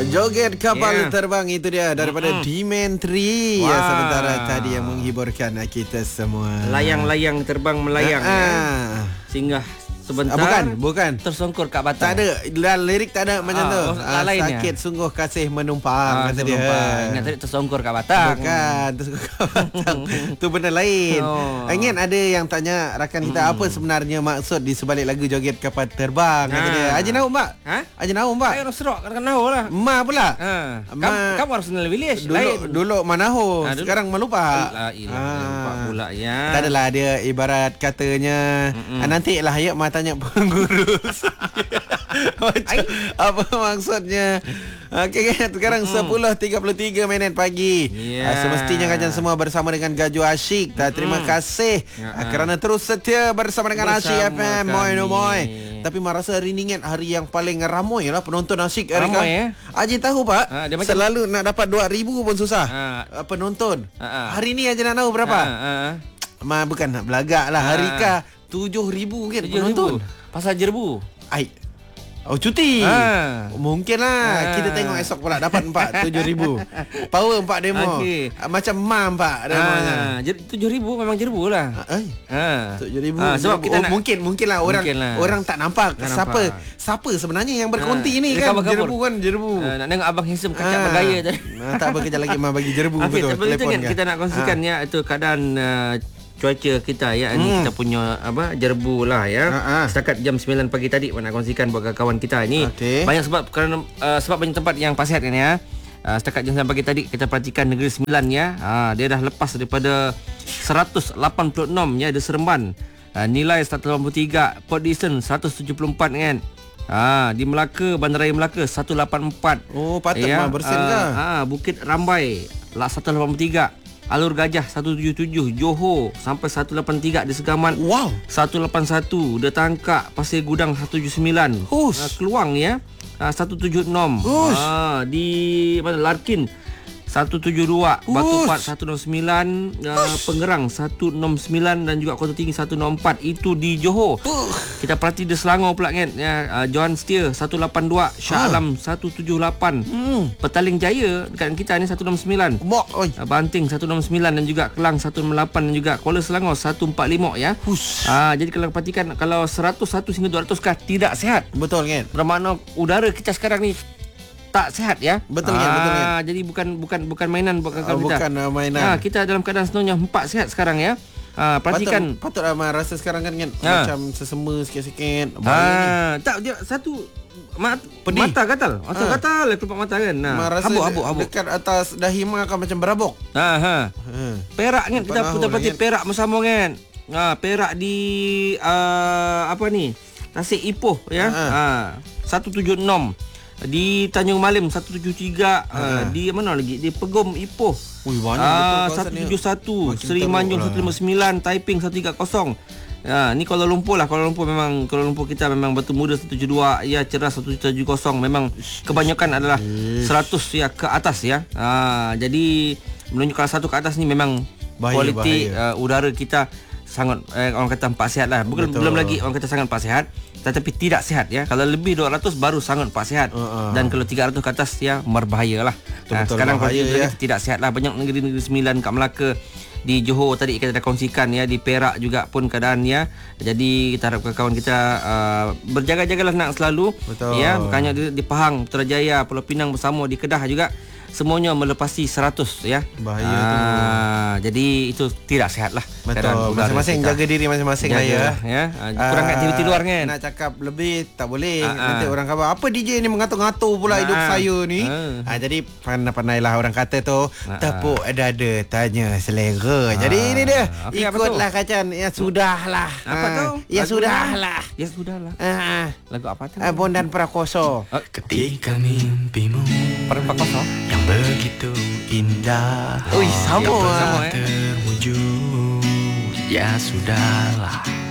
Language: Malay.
Joget kapal terbang itu dia daripada Dimentri. Ya, sementara tadi yang menghiburkan kita semua. Layang-layang terbang melayang singgah sebentar. Bukan. Tersongkur kat batang. Tak ada. Dalam lirik tak ada macam tu. Sakit sungguh kasih menumpang kata dia. Ingat tadi tersongkur kat batang. Bukan, tersongkur kat batang. Tu benda lain. Ingat ada yang tanya rakan kita apa sebenarnya maksud di sebalik lagu Joget Kapal Terbang kata dia. Haji Naum pak? Haji Naum pak? Saya orang serok kan nahu lah. Ma pula. Kamu harus kenal village. Dulu Manaho, sekarang Malupa. Lupa pula ya. Tak adalah dia ibarat katanya nantilah ya tanya pengurus. Macam apa maksudnya? Okey, sekarang 10.33 minit pagi. Semestinya kajian semua bersama dengan Gaju Asyik. Terima kasih kerana terus setia bersama dengan Asyik FM. Moi. Tapi rasa hari ni hari yang paling ramai lah penonton Asyik hari kan. Haji tahu pak, selalu nak dapat 2,000 pun susah penonton. Hari ni Haji nak tahu berapa? Bukan nak belagak lah. Hari kah 7,000 mungkin penonton. Pasal jerbu. Cuti. Mungkin lah. Kita tengok esok pula dapat 7,000. Power 4 demo. Macam mam pak demonya. 7,000 memang jerbu lah. 7,000. Sebab kita nak, mungkin lah orang tak nampak. Siapa sebenarnya yang berkonti ni kan? Jerbu kan jerbu. Nak tengok abang handsome kacak bergaya tadi. Tak apa, kejap lagi bagi jerbu betul. Telefon kan kita nak kongsikan ya itu keadaan cuaca kita ya. Ini kita punya jerbu lah ya. Setakat jam 9 pagi tadi nak kongsikan buat kawan kita ini. Banyak sebab kerana sebab banyak tempat yang pasiat kan ya. Setakat jam 9 pagi tadi kita perhatikan Negeri Sembilan ya. Dia dah lepas daripada 186 ya di Seremban. Nilai 183, Port Dickson 174 kan. Di Melaka, Bandaraya Melaka 184. Patut bersin ke? Bukit Rambai 183. Alur Gajah 177, Johor sampai 183 di Segaman. 181, Dia Tangkak, Pasir Gudang 179. Keluang ya 176. Di mana Larkin 172, Batu Pahat 169, Pengerang 169 dan juga Kota Tinggi 164. Itu di Johor. Kita perhati di Selangor pula kan ya. Johan Setia 182, Shah Alam 178. Petaling Jaya dekat kita ni 169. Banting 169 dan juga Kelang 168 dan juga Kuala Selangor 145 ya. Jadi kalau perhatikan kalau 101 hingga 200 kah tidak sihat. Betul kan? Bermakna udara kita sekarang ni tak sihat ya. Betul kan? Jadi bukan mainan buat kakak kita. Bukan mainan. Kita dalam keadaan sebenarnya 4 sihat sekarang ya. Perhatikan patut rasa sekarang kan macam sesema sikit-sikit. Tak dia satu mata gatal. Gatal kelopak mata kan. Habuk. Dekat atas dahi akan macam berabuk. Perak kan kita perhati perak bersama kan. Perak di Tasik Ipoh ya. 176. Di Tanjung Malim 173. Di mana lagi? Di Pegom Ipoh. Banyak 171. Seri Manjung 159. Taiping 130. Ni Kuala Lumpur lah. Kuala Lumpur kita memang Batu Muda 172. Ya, Ceras 170. Memang kebanyakan adalah 100 ya ke atas ya. Jadi menunjukkan 1 ke atas ni memang kualiti udara kita sangat orang kata 4 sihat lah. Belum lagi orang kata sangat 4 sihat, tetapi tidak sihat ya. Kalau lebih 200 baru sangat 4 sihat. Dan kalau 300 ke atas ya berbahaya lah. Sekarang kalau tidak sihat lah. Banyak negeri-negeri sembilan kat Melaka, di Johor tadi kita dah kongsikan ya, di Perak juga pun keadaannya. Jadi kita harapkan kawan kita berjaga-jagalah nak selalu. Ya, bukannya di Pahang, Putrajaya, Pulau Pinang bersama, di Kedah juga semuanya melepasi 100 ya. Bahaya tu. Jadi itu tidak sihat lah. Betul. Masing-masing jaga diri masing-masing lah ya. Kurang aktiviti luar kan. Nak cakap lebih tak boleh. Nanti orang kata apa DJ ni mengatur-ngatur pula hidup saya ni. Jadi pandai-pandailah orang kata tu. Tepuk dada tanya selera. Jadi ini dia. Ikutlah kacan. Ya sudahlah. Apa tu? Ya sudahlah. Lagu apa tu? Bondan Prakoso. Ketika mimpimu Prakoso yang begitu indah sama terwujud, ya sudahlah.